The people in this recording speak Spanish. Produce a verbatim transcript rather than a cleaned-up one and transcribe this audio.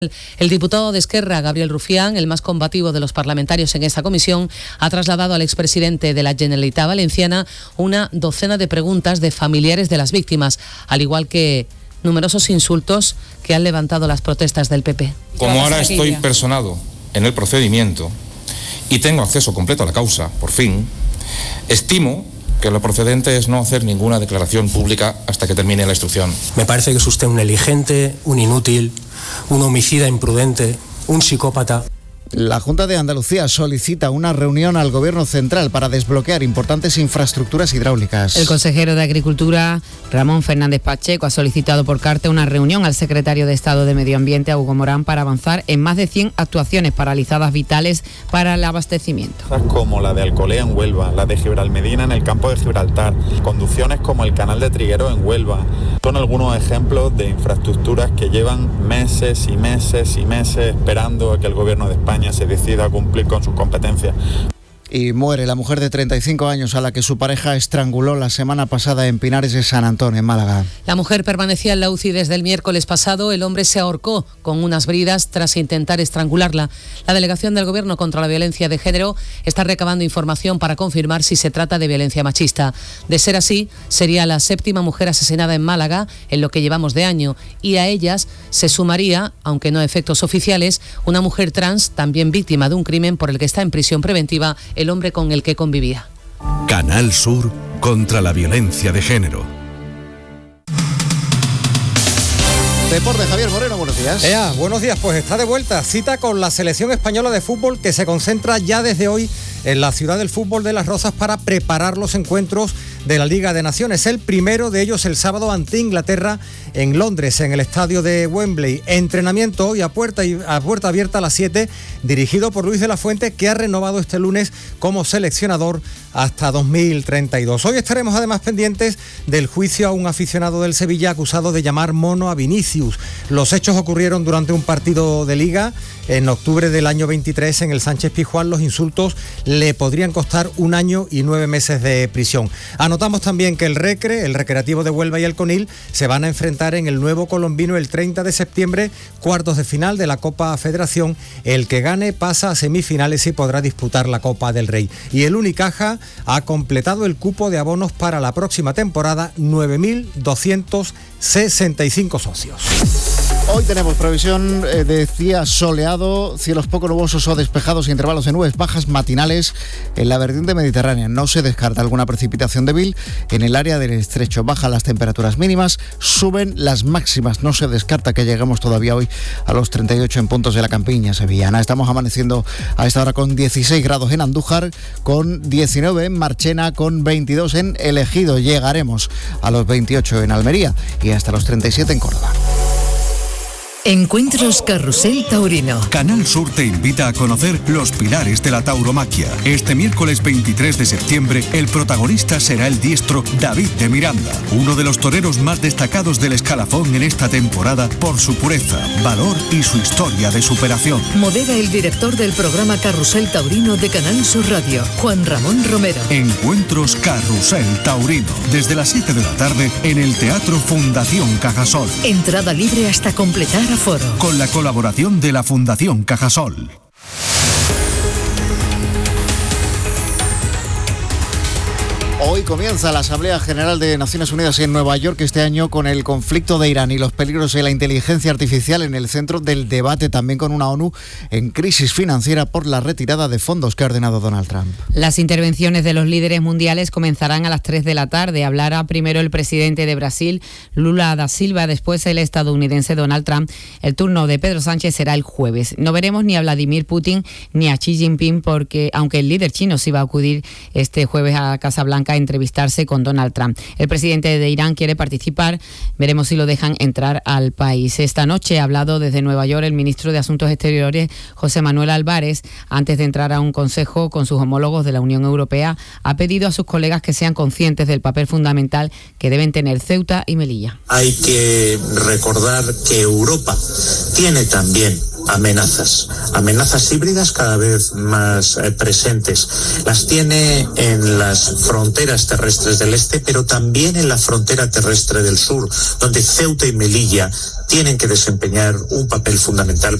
El diputado de Esquerra, Gabriel Rufián, el más combativo de los parlamentarios en esta comisión, ha trasladado al expresidente de la Generalitat Valenciana una docena de preguntas de familiares de las víctimas, al igual que numerosos insultos que han levantado las protestas del P P. Como ahora estoy personado en el procedimiento y tengo acceso completo a la causa, por fin, estimo que lo procedente es no hacer ninguna declaración pública hasta que termine la instrucción. Me parece que es usted un negligente, un inútil, un homicida imprudente, un psicópata. La Junta de Andalucía solicita una reunión al Gobierno central para desbloquear importantes infraestructuras hidráulicas. El consejero de Agricultura, Ramón Fernández Pacheco, ha solicitado por carta una reunión al secretario de Estado de Medio Ambiente, Hugo Morán, para avanzar en más de cien actuaciones paralizadas vitales para el abastecimiento. Como la de Alcolea en Huelva, la de Gibralmedina en el campo de Gibraltar, conducciones como el canal de Triguero en Huelva. Son algunos ejemplos de infraestructuras que llevan meses y meses y meses esperando a que el Gobierno de España se decida a cumplir con sus competencias. Y muere la mujer de treinta y cinco años a la que su pareja estranguló la semana pasada en Pinares de San Antón, en Málaga. La mujer permanecía en la U C I desde el miércoles pasado. El hombre se ahorcó con unas bridas tras intentar estrangularla. La Delegación del Gobierno contra la Violencia de Género está recabando información para confirmar si se trata de violencia machista. De ser así, sería la séptima mujer asesinada en Málaga en lo que llevamos de año. Y a ellas se sumaría, aunque no a efectos oficiales, una mujer trans también víctima de un crimen por el que está en prisión preventiva el hombre con el que convivía. Canal Sur contra la violencia de género. Deporte, Javier Moreno, buenos días. Ea, buenos días, pues está de vuelta. Cita con la selección española de fútbol que se concentra ya desde hoy en la ciudad del fútbol de Las Rozas para preparar los encuentros de la Liga de Naciones. El primero de ellos el sábado ante Inglaterra en Londres, en el estadio de Wembley. Entrenamiento hoy a puerta, a puerta abierta a las siete, dirigido por Luis de la Fuente, que ha renovado este lunes como seleccionador hasta dos mil treinta y dos. Hoy estaremos además pendientes del juicio a un aficionado del Sevilla acusado de llamar mono a Vinicius. Los hechos ocurrieron durante un partido de Liga en octubre del año veintitrés en el Sánchez Pizjuán. Los insultos le podrían costar un año y nueve meses de prisión. Anotamos también que el Recre, el Recreativo de Huelva y el Conil se van a enfrentar en el Nuevo Colombino el treinta de septiembre, cuartos de final de la Copa Federación. El que gane pasa a semifinales y podrá disputar la Copa del Rey. Y el Unicaja ha completado el cupo de abonos para la próxima temporada, nueve mil doscientos sesenta y cinco socios. Hoy tenemos previsión eh, de día soleado, cielos poco nubosos o despejados, intervalos de nubes bajas matinales en la vertiente mediterránea. No se descarta alguna precipitación débil en el área del estrecho. Bajan las temperaturas mínimas, suben las máximas. No se descarta que lleguemos todavía hoy a los treinta y ocho en puntos de la campiña sevillana. Estamos amaneciendo a esta hora con dieciséis grados en Andújar, con diecinueve en Marchena, con veintidós en El Ejido. Llegaremos a los veintiocho en Almería y hasta los treinta y siete en Córdoba. Encuentros Carrusel Taurino. Canal Sur te invita a conocer los pilares de la tauromaquia. Este miércoles veintitrés de septiembre, el protagonista será el diestro David de Miranda, uno de los toreros más destacados del escalafón en esta temporada por su pureza, valor y su historia de superación. Modera el director del programa Carrusel Taurino de Canal Sur Radio, Juan Ramón Romero. Encuentros Carrusel Taurino, desde las siete de la tarde en el Teatro Fundación Cajasol. Entrada libre hasta completar aforo. Con la colaboración de la Fundación Cajasol. Hoy comienza la Asamblea General de Naciones Unidas en Nueva York este año con el conflicto de Irán y los peligros de la inteligencia artificial en el centro del debate, también con una ONU en crisis financiera por la retirada de fondos que ha ordenado Donald Trump. Las intervenciones de los líderes mundiales comenzarán a las tres de la tarde. Hablará primero el presidente de Brasil, Lula da Silva, después el estadounidense Donald Trump. El turno de Pedro Sánchez será el jueves. No veremos ni a Vladimir Putin ni a Xi Jinping, porque aunque el líder chino sí va a acudir este jueves a Casa Blanca a entrevistarse con Donald Trump. El presidente de Irán quiere participar, veremos si lo dejan entrar al país. Esta noche ha hablado desde Nueva York el ministro de Asuntos Exteriores, José Manuel Álvarez. Antes de entrar a un consejo con sus homólogos de la Unión Europea, ha pedido a sus colegas que sean conscientes del papel fundamental que deben tener Ceuta y Melilla. Hay que recordar que Europa tiene también amenazas, amenazas híbridas cada vez más eh, presentes. Las tiene en las fronteras terrestres del este, pero también en la frontera terrestre del sur, donde Ceuta y Melilla tienen que desempeñar un papel fundamental.